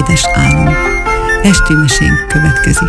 édes álom. Esti mesénk következik.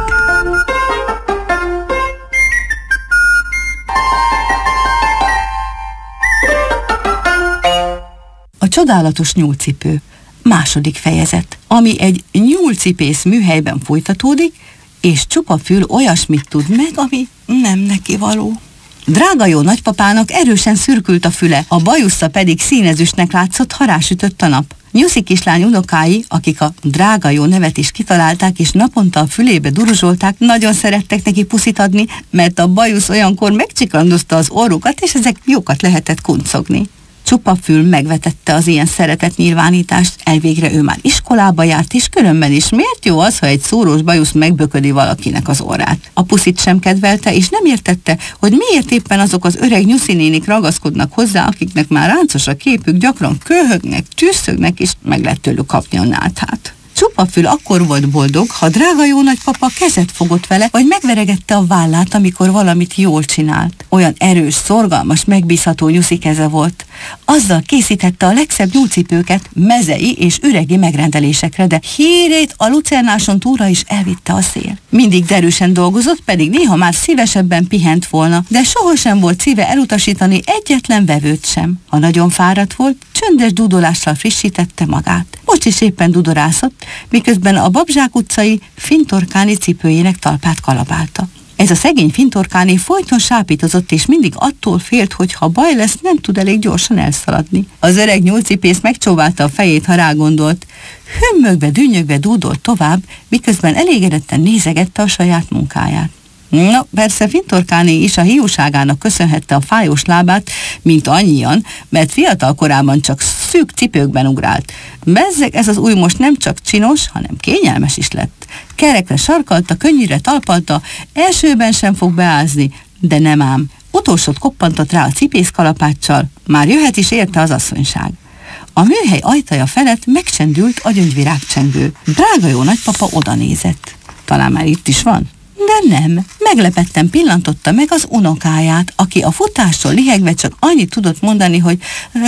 A csodálatos nyúlcipő. Második fejezet, ami egy nyúlcipész műhelyben folytatódik, és Csupafül olyasmit tud meg, ami nem neki való. Drága jó nagypapának erősen szürkült a füle, a bajusza pedig színezüstnek látszott, ha rásütött a nap. Nyuszi kislány unokái, akik a drága jó nevet is kitalálták, és naponta a fülébe duruzsolták, nagyon szerettek neki puszit adni, mert a bajusz olyankor megcsiklandozta az orrukat, és ezek jókat lehetett kuncogni. Csupafül megvetette az ilyen szeretetnyilvánítást, elvégre ő már iskolába járt, és különben is miért jó az, ha egy szúrós bajusz megböködi valakinek az orrát. A puszit sem kedvelte, és nem értette, hogy miért éppen azok az öreg nyuszinénik ragaszkodnak hozzá, akiknek már ráncos a képük, gyakran köhögnek, tűszögnek, és meg lehet tőlük kapni a náthát. Csupafül akkor volt boldog, ha drága jó nagypapa kezet fogott vele, vagy megveregette a vállát, amikor valamit jól csinált. Olyan erős, szorgalmas, megbízható nyuszi keze volt. Azzal készítette a legszebb nyúlcipőket mezei és üregi megrendelésekre, de hírét a lucernáson túlra is elvitte a szél. Mindig derűsen dolgozott, pedig néha már szívesebben pihent volna, de sohasem volt szíve elutasítani egyetlen vevőt sem. Ha nagyon fáradt volt, csöndes dudolással frissítette magát. Most is éppen dudorászott, miközben a Babzsák utcai fintorkáni cipőjének talpát kalapálta. Ez a szegény fintorkáni folyton sápítozott, és mindig attól félt, hogy ha baj lesz, nem tud elég gyorsan elszaladni. Az öreg nyúlcipész megcsóválta a fejét, ha rágondolt. Hümmögve, dünnyögve dúdolt tovább, miközben elégedetten nézegette a saját munkáját. No, persze fintorkáné is a hiúságának köszönhette a fájós lábát, mint annyian, mert fiatal korában csak szűk cipőkben ugrált. Bezzeg, ez az új most nem csak csinos, hanem kényelmes is lett. Kerekre sarkalta, könnyűre talpalta, elsőben sem fog beázni, de nem ám. Utolsót koppantott rá a cipészkalapáccsal, már jöhet is érte az asszonyság. A műhely ajtaja felett megcsendült a gyöngyvirágcsengő. Drága jó nagypapa odanézett. Talán már itt is van? De nem, meglepetten pillantotta meg az unokáját, aki a futásról lihegve csak annyit tudott mondani, hogy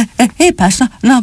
épás,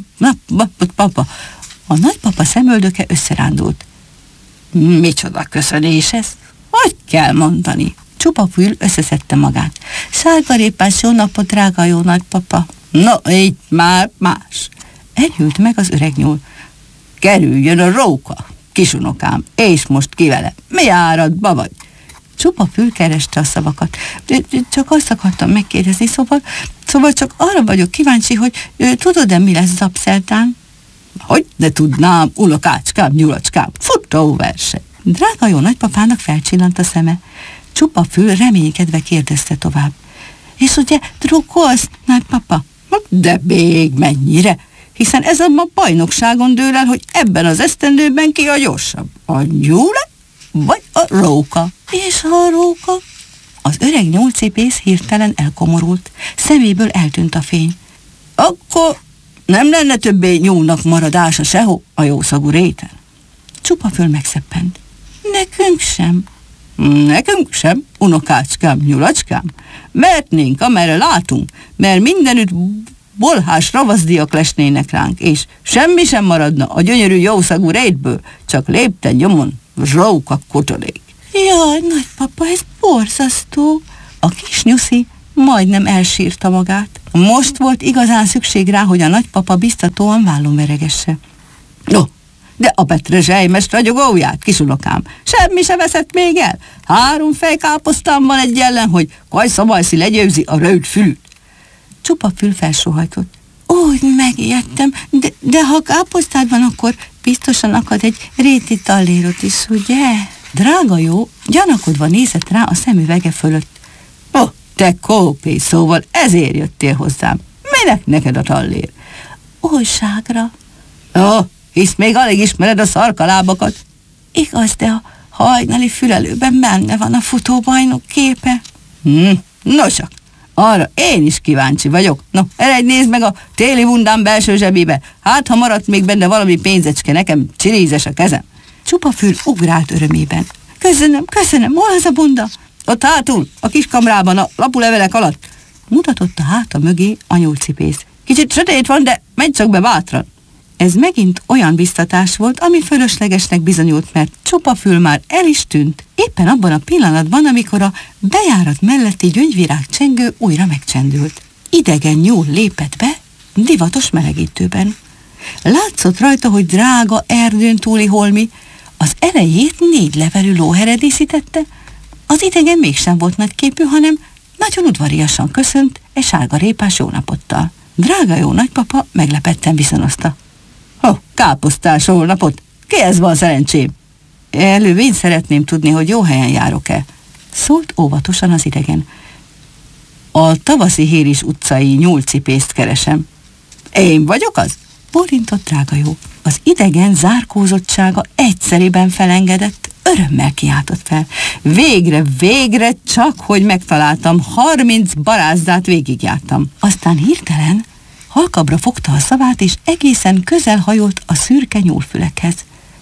papa. A nagypapa szemöldöke összerándult. Micsoda köszönés ez? Hogy kell mondani? Csupafül összeszedte magát. Sárgarépás, jó napot, drága jó nagypapa. No, így már más. Elhűlt meg az öreg nyúl. Kerüljön a róka, kisunokám, és most ki vele. Mi áradba vagy? Csupafül kereste a szavakat. Csak azt akartam megkérdezni, szóval csak arra vagyok kíváncsi, hogy tudod-e, mi lesz zapszertán? Hogy ne tudnám, unokácskám, nyulacskám, futóverseny. Drága jó nagypapának felcsillant a szeme. Csupafül reménykedve kérdezte tovább. És ugye drukkolsz, nagypapa? De még mennyire? Hiszen ez a bajnokságon dől el, hogy ebben az esztendőben ki a gyorsabb. A nyúle vagy a róka? És a róka? Az öreg nyúlcipész hirtelen elkomorult. Szeméből eltűnt a fény. Akkor nem lenne többé nyúlnak maradása sehol a jószagú réten? Csupaföl megszeppent. Nekünk sem. Nekünk sem, unokácskám, nyulacskám. Mehetnénk, amerre látunk, mert mindenütt bolhás ravaszdiak lesnének ránk, és semmi sem maradna a gyönyörű jószagú rétből, csak lépten nyomon róka kotorék. Jaj, nagypapa, ez borzasztó. A kis nyuszi majdnem elsírta magát. Most volt igazán szükség rá, hogy a nagypapa biztatóan vállon veregesse. No, de a petrezselymes ragyogóját, kisunokám, semmi se veszett még el. 3 fejkáposztám van egy ellen, hogy Kajszabajszi legyőzi a rövid fülűt. Csupafül felsóhajtott. Úgy megijedtem, de ha káposztád van, akkor biztosan akad egy réti tallérot is, ugye? Drága jó, gyanakodva nézett rá a szemüvege fölött. Te kópé, szóval ezért jöttél hozzám. Minek neked a tallér? Újságra. Hisz még alig ismered a szarkalábakat. Igaz, de a hajnali fülelőben benne van a futóbajnok képe. Nosak, arra én is kíváncsi vagyok. No, eredj, nézd meg a téli bundám belső zsebébe. Hát, ha maradt még benne valami pénzecske, nekem csirízes a kezem. Csupafül ugrált örömében. Köszönöm, hol az a bunda? Ott hátul, a kis kamrában, a lapulevelek alatt. Mutatott a háta mögé a nyúlcipész. Kicsit sötét van, de menj csak be bátran. Ez megint olyan biztatás volt, ami fölöslegesnek bizonyult, mert Csupafül már el is tűnt. Éppen abban a pillanatban, amikor a bejárat melletti gyöngyvirág csengő újra megcsendült. Idegen nyúl lépett be, divatos melegítőben. Látszott rajta, hogy drága erdőn túli holmi, az elejét 4 levelű lóhere díszítette, az idegen mégsem volt nagyképű, hanem nagyon udvariasan köszönt egy sárga répás jónapottal. Drága jó nagypapa meglepetten viszonozta. Káposztás jónapot! Kihez van szerencsém? Előbb én szeretném tudni, hogy jó helyen járok-e, szólt óvatosan az idegen. A Tavaszi Héris utcai nyúlcipészt keresem. Én vagyok az? Bólintott drága jó. Az idegen zárkózottsága egyszerűen felengedett, örömmel kiáltott fel. Végre, csak hogy megtaláltam, 30 barázdát végigjártam. Aztán hirtelen halkabbra fogta a szavát, és egészen közel hajolt a szürke nyúlfülekhez.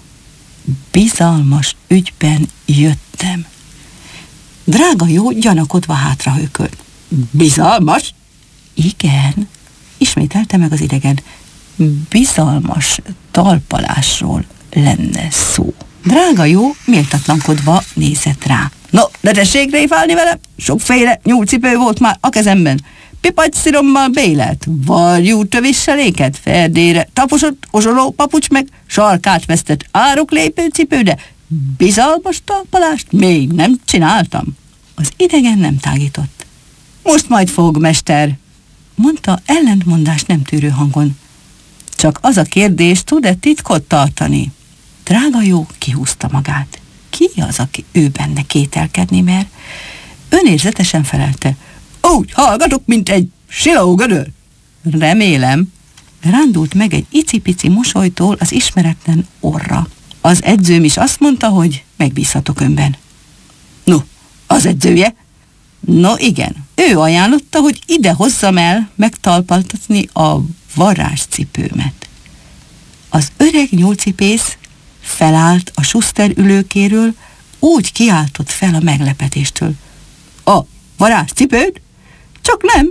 Bizalmas ügyben jöttem. Drága jó gyanakodva hátrahőkölt. Bizalmas? Igen, ismételte meg az idegen. Bizalmas talpalásról lenne szó. Drága jó méltatlankodva nézett rá. No, de tessék réfálni velem, sokféle nyúlcipő volt már a kezemben. Pipacsszirommal bélelt, varjú tövisseléket, ferdére taposott, ozsoló papucs meg sarkát vesztett áruklépő cipő, de bizalmas talpalást még nem csináltam. Az idegen nem tágított. Most majd fog, mester, mondta ellentmondást nem tűrő hangon. Csak az a kérdés, tud-e titkot tartani? Drága jó kihúzta magát. Ki az, aki ő benne kételkedni mer? Önérzetesen felelte. Úgy hallgatok, mint egy silógödör. Remélem, rándult meg egy icipici mosolytól az ismeretlen orra. Az edzőm is azt mondta, hogy megbízhatok önben. No, az edzője? No igen, ő ajánlotta, hogy ide hozzam el megtalpaltatni a varázscipőmet. Az öreg nyúlcipész felállt a Schuster ülőkéről, úgy kiáltott fel a meglepetéstől. A varázscipőd? Csak nem.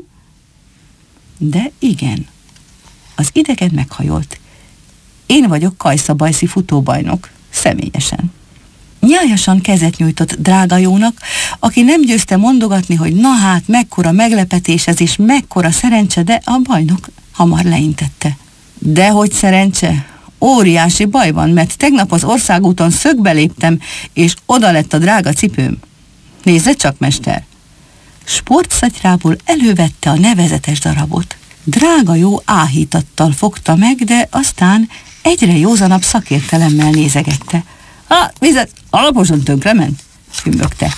De igen. Az idegen meghajolt. Én vagyok Kajszabajszi futóbajnok, személyesen. Nyájasan kezet nyújtott drága jónak, aki nem győzte mondogatni, hogy na hát, mekkora meglepetés ez és mekkora szerencse, de a bajnok hamar leintette. Dehogy szerencse? Óriási baj van, mert tegnap az országúton szögbe léptem, és oda lett a drága cipőm. Nézze csak, mester! Sportszatyrából elővette a nevezetes darabot. Drága jó áhítattal fogta meg, de aztán egyre józanabb szakértelemmel nézegette. Vizet alaposan tönkrement, hümmögte.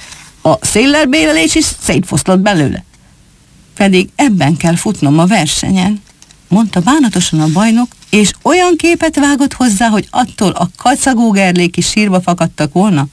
A széllelbélelés is szétfoszlott belőle. Pedig ebben kell futnom a versenyen, mondta bánatosan a bajnok, és olyan képet vágott hozzá, hogy attól a kacagógerlék is sírba fakadtak volna.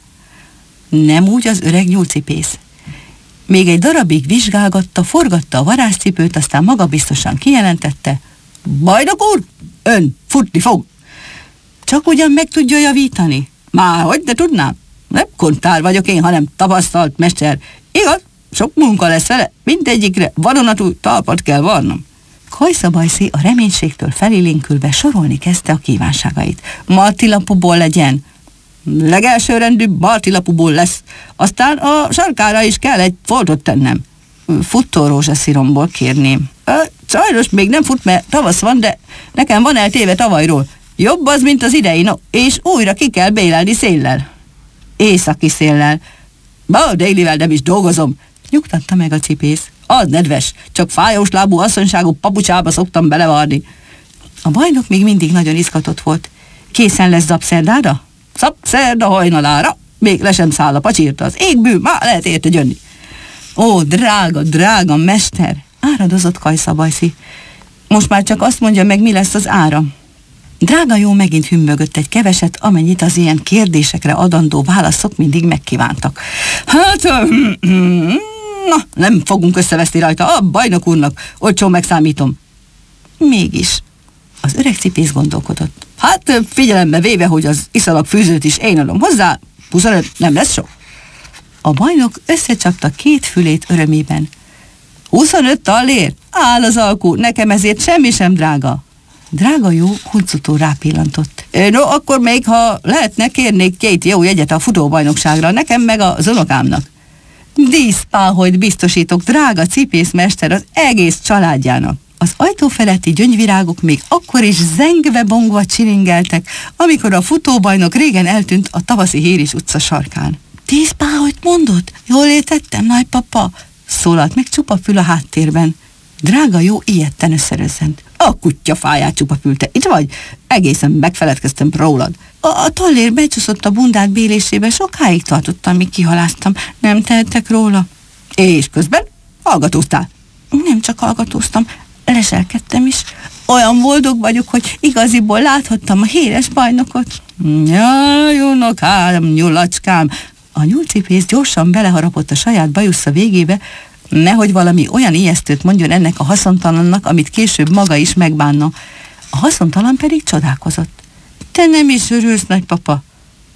Nem úgy az öreg nyúlcipész. Még egy darabig vizsgálgatta, forgatta a varázscipőt, aztán magabiztosan kijelentette. Bajnok úr, ön futni fog. Csak ugyan meg tudja javítani? Máhogy, de tudnám. Nem kontár vagyok én, hanem tapasztalt mester. Igaz, sok munka lesz vele, mindegyikre vadonatúj talpat kell varnom. Kajszabajszi a reménységtől felélénkülve sorolni kezdte a kívánságait. Martilapúból legyen. Legelső rendű martilapúból lesz. Aztán a sarkára is kell egy foltot tennem. Futtórózsasziromból kérném. Sajnos még nem fut, mert tavasz van, de nekem van eltéve tavalyról. Jobb az, mint az idei, no, és újra ki kell bélelni széllel. Északi széllel. Délivel nem is dolgozom, nyugtatta meg a cipész. Az nedves, csak fájós lábú asszonyságú papucsába szoktam belevarni. A bajnok még mindig nagyon izgatott volt. Készen lesz zapszerdára? Zapszerda hajnalára? Még le sem száll a pacsírta az égből, már lehet érte jönni. Ó, drága mester, áradozott Kajszabajszi. Most már csak azt mondja meg, mi lesz az ára. Drága jó megint hümmögött egy keveset, amennyit az ilyen kérdésekre adandó válaszok mindig megkívántak. Hát, na, nem fogunk összeveszni rajta, a bajnok úrnak, olcsón megszámítom. Mégis, az öreg cipész gondolkodott. Hát figyelembe véve, hogy az iszalak fűzőt is én adom hozzá, 25 nem lesz sok. A bajnok összecsapta két fülét örömében. 25 tallér? Áll az alkú, nekem ezért semmi sem drága. Drága jó huncutó rápillantott. No, akkor még, ha lehetne, kérnék 2 jó jegyet a futóbajnokságra, nekem meg az unokámnak. Díszpáholyt biztosítok, drága cipészmester, az egész családjának. Az ajtó feletti gyöngyvirágok még akkor is zengve-bongva csilingeltek, amikor a futóbajnok régen eltűnt a tavaszi Héris utca sarkán. 10 páholyt mondott? Jól értettem, nagypapa? Szólalt meg Csupafül a háttérben. Drága jó ijedten összerözzent. A kutyafáját, Csupafül, te itt vagy? Egészen megfeledkeztem rólad. A tallér becsúszott a bundát bélésébe, sokáig tartottam, míg kihaláztam. Nem tehettek róla. És közben hallgatóztál? Nem csak hallgatóztam, leselkedtem is. Olyan boldog vagyok, hogy igaziból láthattam a híres bajnokot. Jaj, unokám, nyulacskám. A nyúlcipész gyorsan beleharapott a saját bajusza végébe, nehogy valami olyan ijesztőt mondjon ennek a haszontalannak, amit később maga is megbánna. A haszontalan pedig csodálkozott. Te nem is örülsz, nagypapa?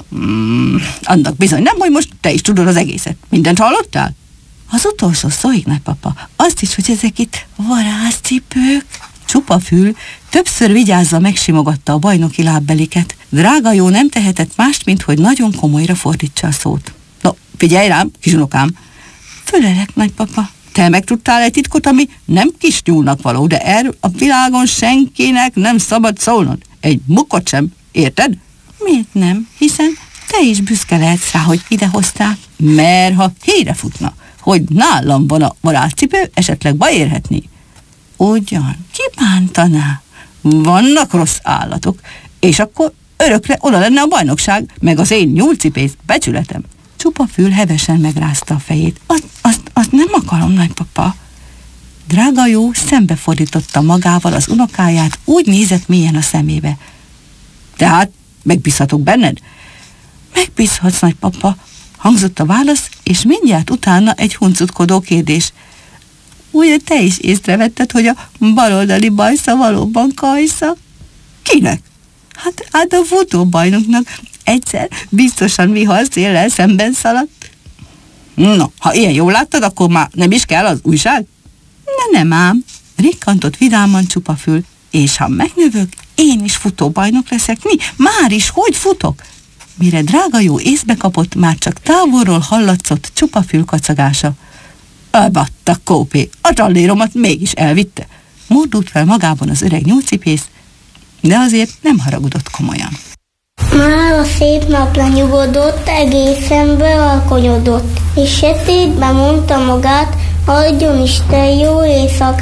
Annak bizony nem, hogy most te is tudod az egészet. Mindent hallottál? Az utolsó szóig, nagypapa. Azt is, hogy ezek itt varázscipők. Csupafül többször vigyázva megsimogatta a bajnoki lábbeliket. Drága jó nem tehetett mást, mint hogy nagyon komolyra fordítsa a szót. No, figyelj rám, kisunokám. Fölelek, nagypapa. Te megtudtál egy titkot, ami nem kis nyúlnak való, de erről a világon senkinek nem szabad szólnod. Egy mukkot sem, érted? Miért nem? Hiszen te is büszke lehetsz rá, hogy idehozták. Mert ha híre futna, hogy nálam van a varázscipő, esetleg baj érhetné. Ugyan, ki bántaná? Vannak rossz állatok, és akkor örökre oda lenne a bajnokság, meg az én nyúlcipész becsületem. Csupafül hevesen megrázta a fejét. Azt nem akarom, nagypapa. Drága jó szembefordította magával az unokáját, úgy nézett mélyen a szemébe. Tehát megbízhatok benned? Megbízhatsz, nagypapa, hangzott a válasz, és mindjárt utána egy huncutkodó kérdés. Ugye te is észrevetted, hogy a baloldali bajsza valóban kajsza? Kinek? Hát a futóbajnoknak. Egyszer biztosan viharszéllel szemben szaladt. No, ha ilyen jól láttad, akkor már nem is kell az újság? Nem ám, rikkantott vidáman Csupafül. És ha megnövök, én is futóbajnok leszek. Mi? Már is hogy futok? Mire drága jó észbe kapott, már csak távolról hallatszott Csupafül kacagása. Elbatta kópé, a talléromat mégis elvitte. Mordult fel magában az öreg nyúlcipész, de azért nem haragudott komolyan. Már a szép nap lenyugodott, egészen bealkonyodott, és sötétben mondta magát, adjon Isten jó éjszakát.